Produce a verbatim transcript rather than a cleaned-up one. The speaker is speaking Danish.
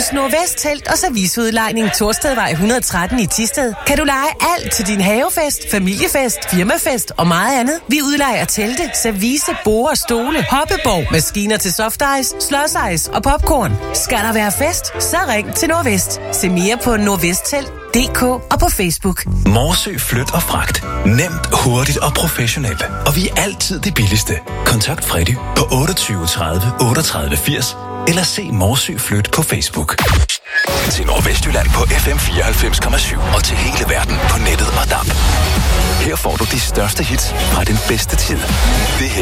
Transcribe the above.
Hos Nordvest Telt og Serviceudlejning Torstedvej et hundrede og tretten i Thisted kan du leje alt til din havefest, familiefest, firmafest og meget andet. Vi udlejer telte, service, borde, stole, hoppeborg, maskiner til softice, slush-ice og popcorn. Skal der være fest, så ring til Nordvest. Se mere på nordvesttelt punktum d k og på Facebook. Morsø Flyt og Fragt. Nemt, hurtigt og professionelt. Og vi er altid det billigste. Kontakt Freddy på otteogtyve tredive otteogtredive firs eller se Morsø Flyt på Facebook. Til Nordvestjylland på F M fireoghalvfems komma syv og til hele verden på nettet og D A B. Her får du de største hits fra den bedste tid. Det her